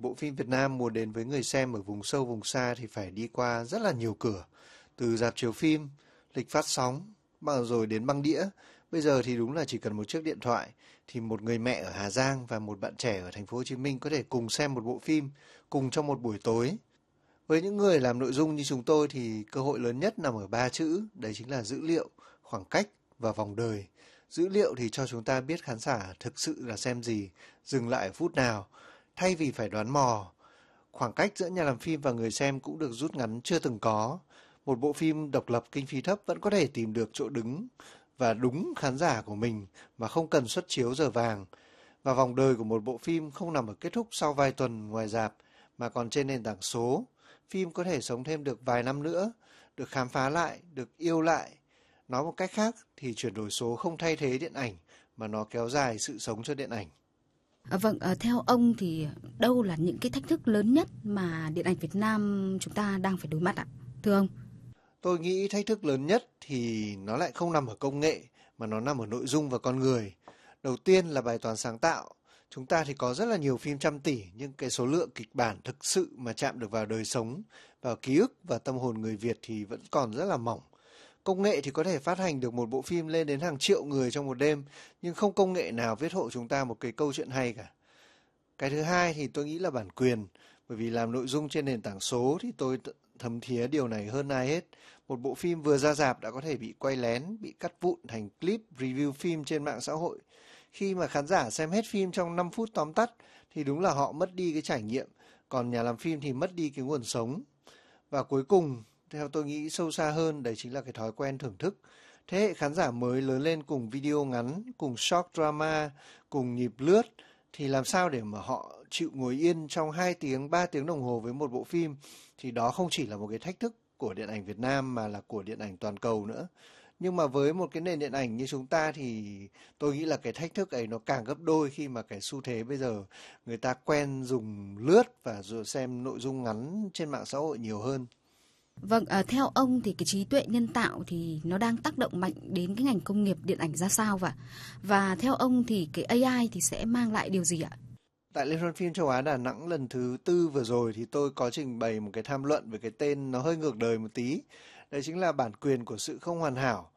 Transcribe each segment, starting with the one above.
bộ phim Việt Nam muốn đến với người xem ở vùng sâu vùng xa thì phải đi qua rất là nhiều cửa. Từ rạp chiếu phim, lịch phát sóng, rồi đến băng đĩa. Bây giờ thì đúng là chỉ cần một chiếc điện thoại thì một người mẹ ở Hà Giang và một bạn trẻ ở thành phố Hồ Chí Minh có thể cùng xem một bộ phim cùng trong một buổi tối. Với những người làm nội dung như chúng tôi thì cơ hội lớn nhất nằm ở ba chữ, đấy chính là dữ liệu, khoảng cách và vòng đời. Dữ liệu thì cho chúng ta biết khán giả thực sự là xem gì, dừng lại ở phút nào, thay vì phải đoán mò. Khoảng cách giữa nhà làm phim và người xem cũng được rút ngắn chưa từng có. Một bộ phim độc lập kinh phí thấp vẫn có thể tìm được chỗ đứng và đúng khán giả của mình mà không cần xuất chiếu giờ vàng. Và vòng đời của một bộ phim không nằm ở kết thúc sau vài tuần ngoài rạp mà còn trên nền tảng số. Phim có thể sống thêm được vài năm nữa, được khám phá lại, được yêu lại. Nói một cách khác thì chuyển đổi số không thay thế điện ảnh mà nó kéo dài sự sống cho điện ảnh. Vâng, theo ông thì đâu là những cái thách thức lớn nhất mà điện ảnh Việt Nam chúng ta đang phải đối mặt ạ? Thưa ông. Tôi nghĩ thách thức lớn nhất thì nó lại không nằm ở công nghệ mà nó nằm ở nội dung và con người. Đầu tiên là bài toán sáng tạo. Chúng ta thì có rất là nhiều phim trăm tỷ nhưng cái số lượng kịch bản thực sự mà chạm được vào đời sống, vào ký ức và tâm hồn người Việt thì vẫn còn rất là mỏng. Công nghệ thì có thể phát hành được một bộ phim lên đến hàng triệu người trong một đêm, nhưng không công nghệ nào viết hộ chúng ta một cái câu chuyện hay cả. Cái thứ hai thì tôi nghĩ là bản quyền, bởi vì làm nội dung trên nền tảng số thì tôi thấm thía điều này hơn ai hết. Một bộ phim vừa ra rạp đã có thể bị quay lén, bị cắt vụn thành clip review phim trên mạng xã hội. Khi mà khán giả xem hết phim trong 5 phút tóm tắt thì đúng là họ mất đi cái trải nghiệm, còn nhà làm phim thì mất đi cái nguồn sống. Và cuối cùng, theo tôi nghĩ sâu xa hơn, đấy chính là cái thói quen thưởng thức. Thế hệ khán giả mới lớn lên cùng video ngắn, cùng short drama, cùng nhịp lướt, thì làm sao để mà họ chịu ngồi yên trong 2 tiếng, 3 tiếng đồng hồ với một bộ phim, thì đó không chỉ là một cái thách thức của điện ảnh Việt Nam mà là của điện ảnh toàn cầu nữa. Nhưng mà với một cái nền điện ảnh như chúng ta thì tôi nghĩ là cái thách thức ấy nó càng gấp đôi khi mà cái xu thế bây giờ người ta quen dùng lướt và rồi xem nội dung ngắn trên mạng xã hội nhiều hơn. Vâng, theo ông thì cái trí tuệ nhân tạo thì nó đang tác động mạnh đến cái ngành công nghiệp điện ảnh ra sao vậy? Và theo ông thì cái AI thì sẽ mang lại điều gì ạ? Tại Liên hoan phim châu Á Đà Nẵng lần thứ 4 vừa rồi thì tôi có trình bày một cái tham luận về cái tên nó hơi ngược đời một tí. Đấy chính là bản quyền của sự không hoàn hảo.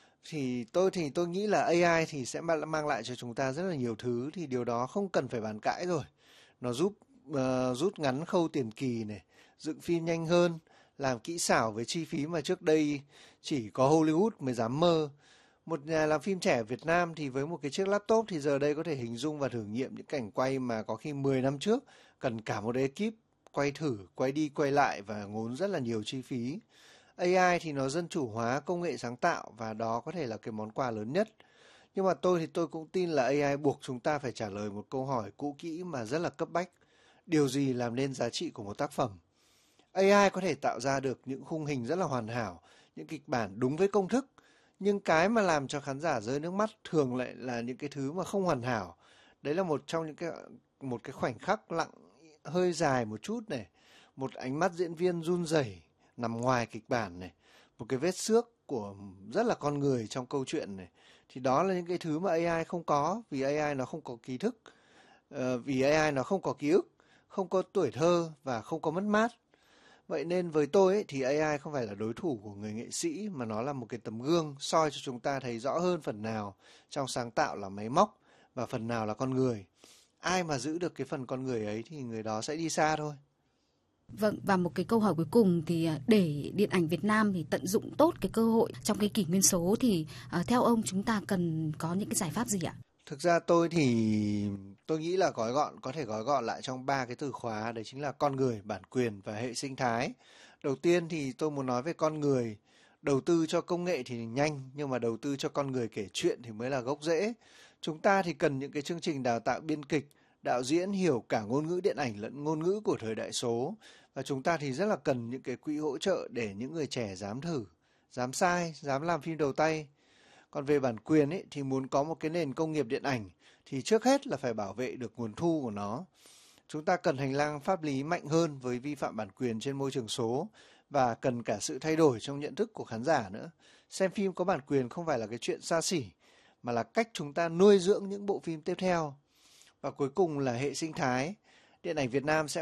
Thì tôi nghĩ là AI thì sẽ mang lại cho chúng ta rất là nhiều thứ, thì điều đó không cần phải bàn cãi rồi. Nó giúp rút ngắn khâu tiền kỳ này, dựng phim nhanh hơn, làm kỹ xảo với chi phí mà trước đây chỉ có Hollywood mới dám mơ. Một nhà làm phim trẻ Việt Nam thì với một cái chiếc laptop thì giờ đây có thể hình dung và thử nghiệm những cảnh quay mà có khi 10 năm trước cần cả một ekip quay thử, quay đi quay lại và ngốn rất là nhiều chi phí. AI thì nó dân chủ hóa công nghệ sáng tạo và đó có thể là cái món quà lớn nhất. Nhưng mà tôi cũng tin là AI buộc chúng ta phải trả lời một câu hỏi cũ kỹ mà rất là cấp bách. Điều gì làm nên giá trị của một tác phẩm? AI có thể tạo ra được những khung hình rất là hoàn hảo, những kịch bản đúng với công thức, nhưng cái mà làm cho khán giả rơi nước mắt thường lại là những cái thứ mà không hoàn hảo. Đấy là một trong những một cái khoảnh khắc lặng hơi dài một chút này, một ánh mắt diễn viên run rẩy nằm ngoài kịch bản này, một cái vết xước của rất là con người trong câu chuyện này. Thì đó là những cái thứ mà AI không có, vì AI nó không có ký thức, vì AI nó không có ký ức, không có tuổi thơ và không có mất mát. Vậy nên với tôi ấy, thì AI không phải là đối thủ của người nghệ sĩ mà nó là một cái tấm gương soi cho chúng ta thấy rõ hơn phần nào trong sáng tạo là máy móc và phần nào là con người. Ai mà giữ được cái phần con người ấy thì người đó sẽ đi xa thôi. Vâng, và một cái câu hỏi cuối cùng thì để điện ảnh Việt Nam thì tận dụng tốt cái cơ hội trong cái kỷ nguyên số thì theo ông chúng ta cần có những cái giải pháp gì ạ? Thực ra tôi nghĩ là có thể gói gọn lại trong 3 cái từ khóa, đấy chính là con người, bản quyền và hệ sinh thái. Đầu tiên thì tôi muốn nói về con người. Đầu tư cho công nghệ thì nhanh, nhưng mà đầu tư cho con người kể chuyện thì mới là gốc rễ. Chúng ta thì cần những cái chương trình đào tạo biên kịch, đạo diễn hiểu cả ngôn ngữ điện ảnh lẫn ngôn ngữ của thời đại số. Và chúng ta thì rất là cần những cái quỹ hỗ trợ để những người trẻ dám thử, dám sai, dám làm phim đầu tay. Còn về bản quyền ấy, thì muốn có một cái nền công nghiệp điện ảnh thì trước hết là phải bảo vệ được nguồn thu của nó. Chúng ta cần hành lang pháp lý mạnh hơn với vi phạm bản quyền trên môi trường số và cần cả sự thay đổi trong nhận thức của khán giả nữa. Xem phim có bản quyền không phải là cái chuyện xa xỉ mà là cách chúng ta nuôi dưỡng những bộ phim tiếp theo. Và cuối cùng là hệ sinh thái. Điện ảnh Việt Nam sẽ